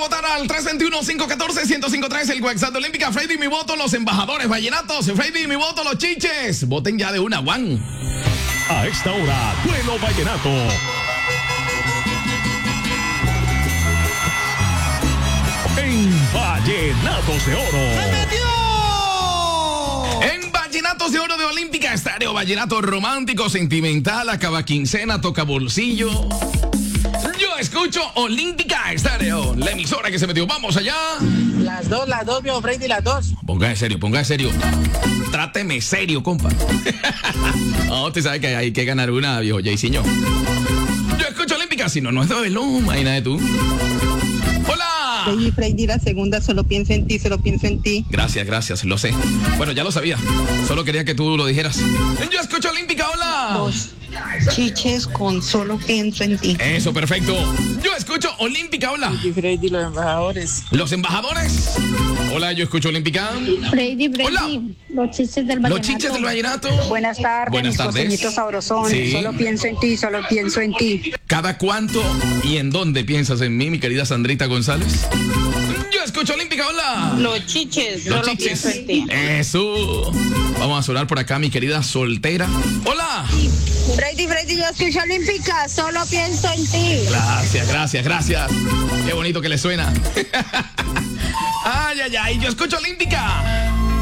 votar al 321-514-1053, el WhatsApp de Olímpica. Freddy, mi voto, los embajadores vallenatos. Freddy, mi voto, los chiches. Voten ya de una, Juan. A esta hora, Duelo Vallenato. En Vallenatos de Oro. En Vallenatos de Oro de Olímpica Estéreo, vallenato romántico, sentimental, acaba quincena, toca bolsillo. Yo escucho Olímpica Estéreo, la emisora que se metió. Vamos allá. Las dos, viejo Freddy, las dos. Ponga en serio. Tráteme serio, compa. No, usted sabe que hay que ganar una, viejo Jayciño. Yo escucho Olímpica, si no, no es de verlo, imagínate tú. ¡Hola! Freddy, la segunda, solo pienso en ti. Gracias, lo sé. Bueno, ya lo sabía. Solo quería que tú lo dijeras. Yo escucho Olímpica, hola. Los chiches con solo pienso en ti. Eso, perfecto. Yo escucho Olímpica, hola. Freddy, los embajadores. Los embajadores. Hola, yo escucho Olímpica. Freddy, Hola. los chiches del vallenato. Los chiches del vallenato. Buenas tardes, Buenas tardes. costeñitos sabrosones. Sí. Solo pienso en ti. ¿Cada cuánto y en dónde piensas en mí, mi querida Sandrita González? Yo escucho Olímpica, hola. Los chiches, Los solo chiches. pienso en ti. Eso. Vamos a sonar por acá, mi querida soltera. Hola. Freddy, yo escucho Olímpica, solo pienso en ti. Gracias. Qué bonito que le suena. Ay, yo escucho Olímpica.